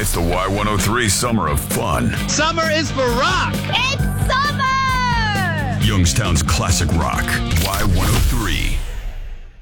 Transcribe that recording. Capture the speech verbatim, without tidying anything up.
It's the Y one oh three Summer of Fun. Summer is for rock. It's summer! Youngstown's classic rock. Y one oh three.